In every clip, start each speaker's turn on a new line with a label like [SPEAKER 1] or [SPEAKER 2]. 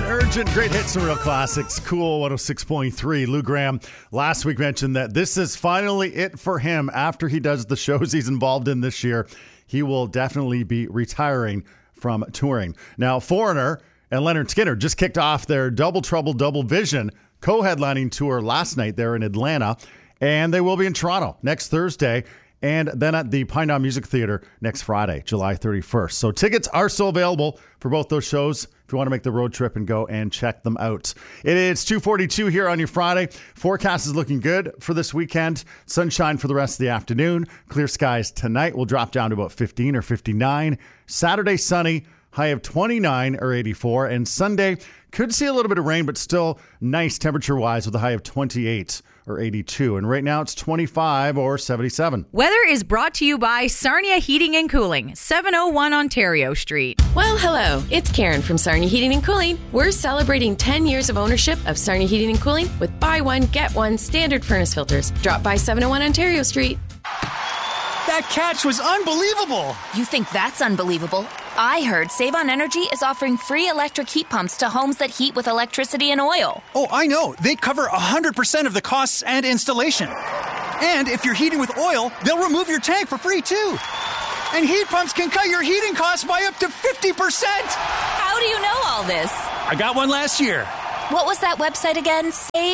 [SPEAKER 1] Urgent, great hits and real classics. Cool 106.3. Lou Gramm last week mentioned that this is finally it for him. After he does the shows he's involved in this year, he will definitely be retiring from touring. Now, Foreigner and Leonard Skinner just kicked off their Double Trouble, Double Vision co-headlining tour last night there in Atlanta, and they will be in Toronto next Thursday, and then at the Pine Knob Music Theater next Friday, July 31st. So tickets are still available for both those shows if you want to make the road trip and go and check them out. It is 2:42 here on your Friday. Forecast is looking good for this weekend. Sunshine for the rest of the afternoon. Clear skies tonight will drop down to about 15 or 59. Saturday, sunny. High of 29 or 84. And Sunday, could see a little bit of rain, but still nice temperature-wise with a high of 28 or 82. And right now it's 25 or 77.
[SPEAKER 2] Weather is brought to you by Sarnia Heating and Cooling, 701 Ontario Street.
[SPEAKER 3] Well, hello. It's Karen from Sarnia Heating and Cooling. We're celebrating 10 years of ownership of Sarnia Heating and Cooling with buy one, get one standard furnace filters. Drop by 701 Ontario Street.
[SPEAKER 4] That catch was unbelievable.
[SPEAKER 5] You think that's unbelievable? I heard Save on Energy is offering free electric heat pumps to homes that heat with electricity and oil.
[SPEAKER 4] Oh, I know. They cover 100% of the costs and installation. And if you're heating with oil, they'll remove your tank for free, too. And heat pumps can cut your heating costs by up to 50%.
[SPEAKER 5] How do you know all this?
[SPEAKER 4] I got one last year.
[SPEAKER 5] What was that website again?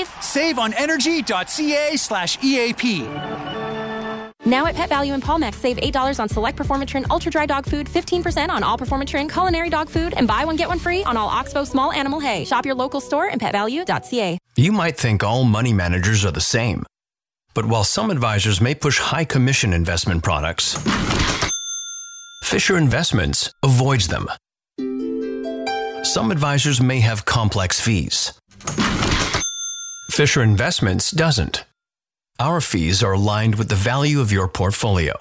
[SPEAKER 4] SaveOnEnergy.ca/EAP.
[SPEAKER 6] Now at Pet Value and Palmex, save $8 on select Performatrin Ultra Dry Dog Food, 15% on all Performatrin Culinary Dog Food, and buy one, get one free on all Oxbow Small Animal Hay. Shop your local store and petvalue.ca.
[SPEAKER 7] You might think all money managers are the same. But while some advisors may push high commission investment products, Fisher Investments avoids them. Some advisors may have complex fees. Fisher Investments doesn't. Our fees are aligned with the value of your portfolio.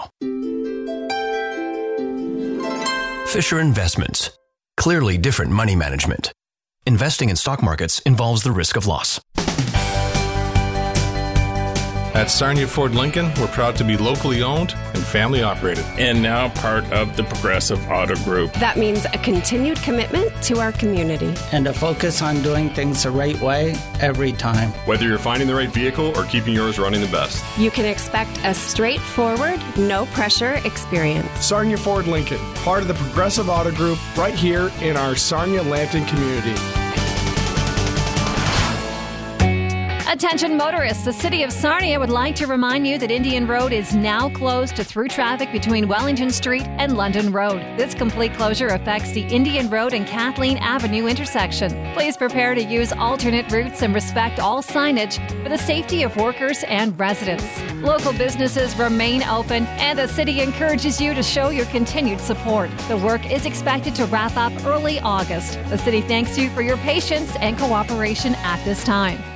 [SPEAKER 7] Fisher Investments. Clearly different money management. Investing in stock markets involves the risk of loss.
[SPEAKER 8] At Sarnia Ford Lincoln, we're proud to be locally owned and family operated.
[SPEAKER 9] And now part of the Progressive Auto Group.
[SPEAKER 10] That means a continued commitment to our community.
[SPEAKER 11] And a focus on doing things the right way every time.
[SPEAKER 12] Whether you're finding the right vehicle or keeping yours running the best.
[SPEAKER 10] You can expect a straightforward, no-pressure experience.
[SPEAKER 13] Sarnia Ford Lincoln, part of the Progressive Auto Group, right here in our Sarnia-Lambton community.
[SPEAKER 14] Attention motorists, the City of Sarnia would like to remind you that Indian Road is now closed to through traffic between Wellington Street and London Road. This complete closure affects the Indian Road and Kathleen Avenue intersection. Please prepare to use alternate routes and respect all signage for the safety of workers and residents. Local businesses remain open, and the city encourages you to show your continued support. The work is expected to wrap up early August. The city thanks you for your patience and cooperation at this time.